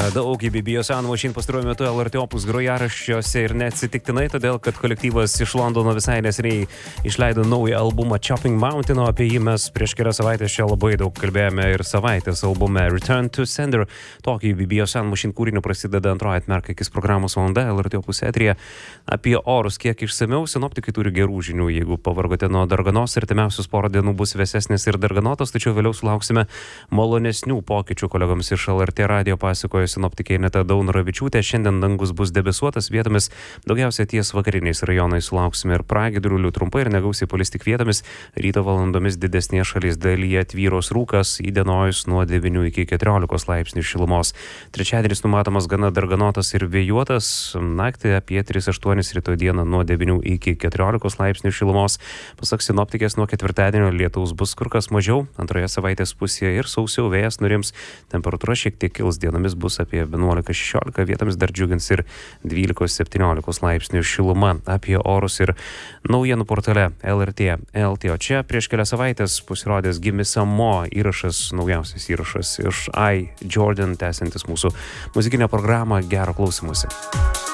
daug į BB Sun Machine pastaruoju metu LRT Opus grojaraščiuose ir neatsitiktinai, todėl kad kolektyvas iš Londono visai neseniai išleido naują albumą Chopping Mountain, o apie jį mes prieš kelias savaitės čia labai daug kalbėjome ir savaitės albume Return to Sender. Tokį BB Sun Machine kūrinį prasideda antroji Atmerk akis programos valanda LRT Opus eteryje. Apie orus kiek išsamiau, sinoptikai turi gerų žinių. Jeigu pavargote nuo darganos, artimiausius porą dienų bus vėsesnės ir darganotos, tačiau vėliau sulauksime malonesnių pokyčių. Kolegoms iš LRT radio pasakojo sinoptikė Ineta Daunoravičiūtė. Šiandien dangus bus debesuotas, vietomis daugiausia ties vakariniais rajonais sulauksime ir pragiedrulių, trumpai ir negausiai palis tik vietomis. Ryto valandomis didesnėje šalies dalyje tvyros rūkas, įdienojus nuo 9 iki 14 laipsnių šilumos. Trečiadienis numatomas gana darganotas ir vėjuotas, naktį apie 3-8, rytoj dieną nuo 9 iki 14 laipsnių šilumos. Pasak sinoptikės, nuo ketvirtadienio lietaus bus kur kas mažiau, antroje savaitės pusėje ir sausiau vėjas nurims, temperatūra šiek tiek kils, dienomis bus apie 11-16, vietomis dar džiugins ir 12-17 laipsnių šiluma. Apie orus ir naujienų portale LRT LT. O čia prieš kelias savaitės pasirodęs Gimme Some More įrašas, naujausias įrašas iš I Jordan, tęsiantis mūsų muzikinę programą. Gero klausymosi.